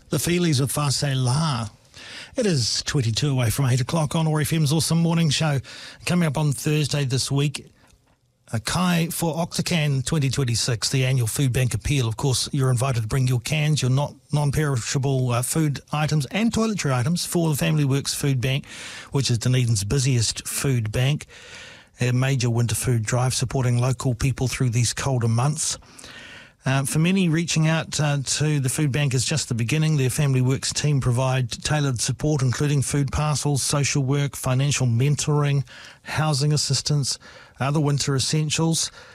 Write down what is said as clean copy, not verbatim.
The Feelies with Face La. It is 22 away from 8 o'clock on OAR FM's Awesome Morning Show. Coming up on Thursday this week, a Kai for Octacan 2026, the annual food bank appeal. Of course, you're invited to bring your cans, your non-perishable food items and toiletry items for the Family Works Food Bank, which is Dunedin's busiest food bank. A major winter food drive supporting local people through these colder months. For many, reaching out to the food bank is just the beginning. Their Family Works team provide tailored support, including food parcels, social work, financial mentoring, housing assistance, other winter essentials.